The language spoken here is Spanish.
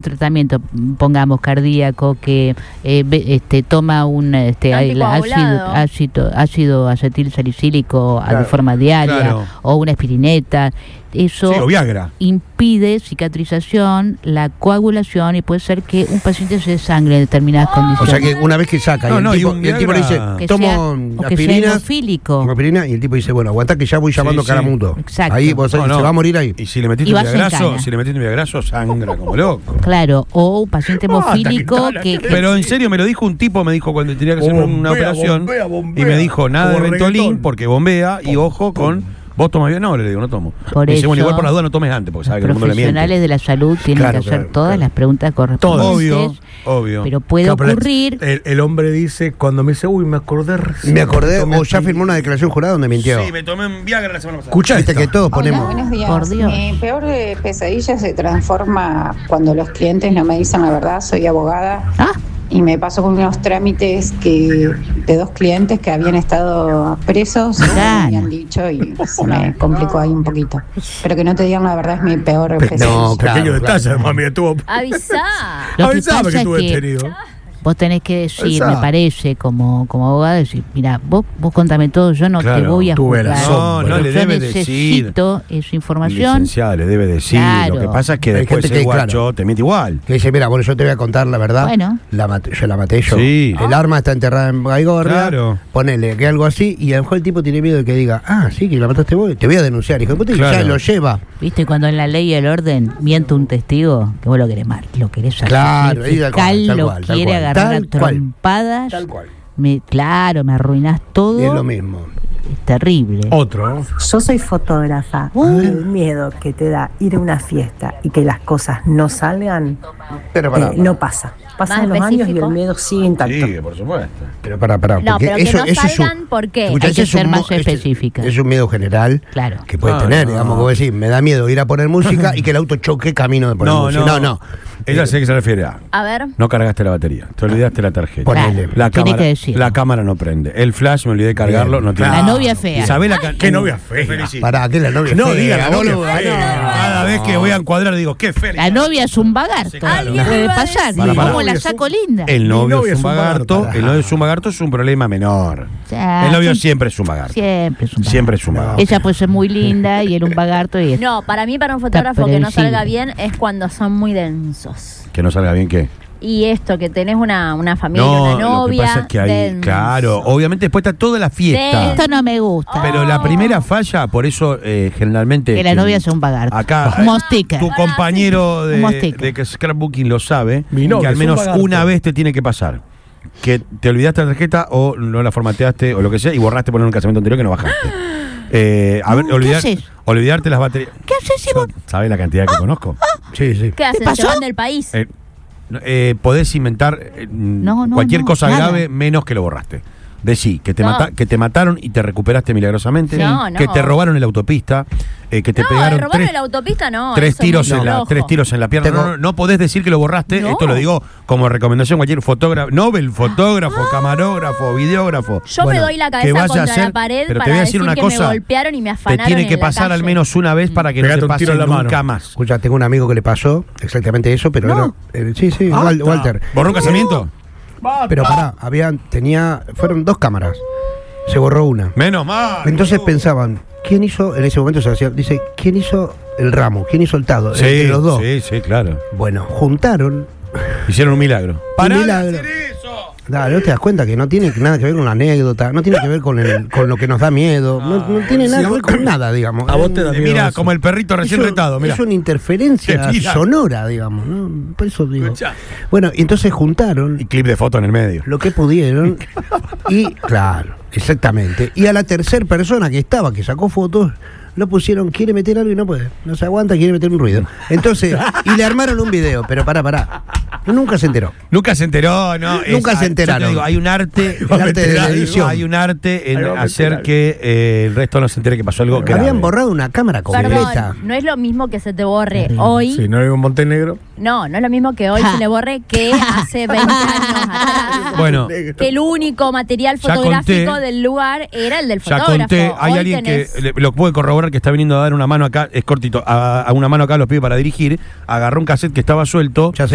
tratamiento, pongamos cardíaco, que toma un ácido acetilsalicílico de forma diaria, o una aspirineta, eso impide cicatrización, la coagulación, y puede ser que un paciente se desangre en determinadas condiciones. O sea que una vez que saca y el tipo le dice, tomo aspirina, y el tipo dice, bueno, aguanta que ya voy llamando caramuto. Exacto. Ahí vos se va a morir ahí. Y si le metiste un viagraso, sangra como loco. Claro, o un paciente hemofílico Pero en serio, me lo dijo un tipo, me dijo cuando tenía que hacer una operación, y me dijo, nada de Ventolin porque bombea, y ojo con... ¿Vos tomás bien? No, le digo, no tomo. Por dice, eso, bueno, igual por la duda no tomes antes, porque sabe que el mundo le miente. Los profesionales de la salud tienen que hacer todas las preguntas correspondientes. Obvio. Pero puede ocurrir... El hombre dice, cuando me dice, uy, me acordé, o ya firmó una declaración jurada donde mintió. Sí, me tomé un Viagra la semana pasada. Escuchaste que todos ponemos... Buenos días. Por Dios. Mi peor pesadilla se transforma cuando los clientes no me dicen la verdad. Soy abogada. Y me pasó con unos trámites de 2 clientes que habían estado presos, me habían dicho, y se me complicó ahí un poquito. Pero que no te digan la verdad es mi peor pesadilla. No, pequeño detalle, mami, Avisame que estuve detenido. Vos tenés que decir, me parece, como abogado, decir, mira, vos contame todo, yo no te voy a juzgar. No le debe necesito esa información. Licenciada, le debe decir. Lo que pasa es que después ese guacho te mete igual. Que dice, mira, bueno, yo te voy a contar la verdad. Bueno. Yo la maté yo. Sí. El arma está enterrada en Baigorria. Ponele que algo así, y a lo mejor el tipo tiene miedo de que diga, sí, que la mataste vos, te voy a denunciar, hijo de puta, y ya lo lleva. ¿Viste cuando en la ley y el orden miente un testigo? Que vos lo querés saber. Claro, el fiscal lo quiere agarrar a trompadas. Tal cual. Me arruinás todo. Es lo mismo. Es terrible. Otro. Yo soy fotógrafa. El miedo que te da ir a una fiesta y que las cosas no salgan, no pasa. Pasan los años y el miedo sigue intacto. Sí, por supuesto. Pero pará. No, pero eso, que no salgan, ¿por qué? Hay que ser más específica. Es un miedo general que puede tener, digamos, como decir, me da miedo ir a poner música y que el auto choque camino de poner música. No. Ella sé que se refiere a ver. No cargaste la batería, te olvidaste la tarjeta. Ponele. La cámara no prende. El flash me olvidé de cargarlo. No tiene. La novia fea. ¿Sabés qué novia fea? Pará, ¿qué es la novia fea? No diga la novia fea. Cada vez que voy a encuadrar digo, qué fea. La novia es un vagarto. Puede pasar. ¿Cómo la saco linda? El novio es un vagarto. El novio es un vagarto, es un problema menor. El novio siempre es un vagarto. Siempre es un vagarto. Ella puede ser muy linda y él un vagarto. No, para mí, para un fotógrafo que no salga bien es cuando son muy densos. ¿Que no salga bien qué? Y esto, que tenés una familia, una novia. Lo que pasa es que ahí, claro, obviamente después está toda la fiesta. Esto no me gusta. Pero la primera falla, por eso generalmente... Que la novia sea un vagarto. Acá, tu compañero de scrapbooking lo sabe, que al menos una vez te tiene que pasar. Que te olvidaste la tarjeta o no la formateaste o lo que sea y borraste por un casamiento anterior que no bajaste. Olvidarte las baterías. ¿Qué haces si vos? ¿Sabes la cantidad que conozco? Sí. ¿Qué hacen? ¿Se van del país? Podés inventar cualquier cosa grave menos que lo borraste. Decí que te mataron y te recuperaste milagrosamente, que te robaron en la autopista, que te pegaron en la autopista, tres tiros en la pierna. No podés decir que lo borraste. Esto lo digo como recomendación. Cualquier fotógrafo, fotógrafo, camarógrafo, videógrafo. Yo me doy la cabeza contra la pared, pero te voy a decir una cosa, me golpearon y me afanaron. Te tiene que pasar al menos una vez para que no te pase nunca más. Escucha, tengo un amigo que le pasó exactamente eso, pero Walter. ¿Borró un casamiento? Pero pará, fueron 2 cámaras. Se borró una. Menos mal. Entonces pensaban, ¿quién hizo? En ese momento dice, ¿quién hizo el ramo? ¿Quién hizo el tado? Entre los dos. Sí, claro. Bueno, juntaron. Hicieron un milagro. ¡Pará de hacer eso! ¿No te das cuenta que no tiene nada que ver con la anécdota? No tiene que ver con lo que nos da miedo. No tiene nada que ver con nada, digamos. A vos te da miedo. Mira, como el perrito recién retado. Mirá. Es una interferencia sonora, digamos, ¿no? Por eso digo. Bueno, y entonces juntaron. Y clip de foto en el medio. Lo que pudieron. Y, claro, exactamente. Y a la tercera persona que sacó fotos, lo pusieron, quiere meter algo y no puede. No se aguanta, quiere meter un ruido. Entonces, y le armaron un video, pero pará. Nunca se enteró. Nunca se enteró, ¿no? Nunca se enteraron. Digo, hay un arte. El arte de la edición. Hay un arte en hacer que el resto no se entere que pasó algo grave. Habían borrado una cámara completa. Perdón, no es lo mismo que se te borre hoy. Sí, no hay un Montenegro. No es lo mismo que hoy se le borre que hace 20 años atrás. Bueno. Que el único material fotográfico del lugar era el del fotógrafo. Ya conté, hay alguien que lo puede corroborar, que está viniendo a dar una mano acá, es cortito, a una mano acá los pide para dirigir, agarró un cassette que estaba suelto.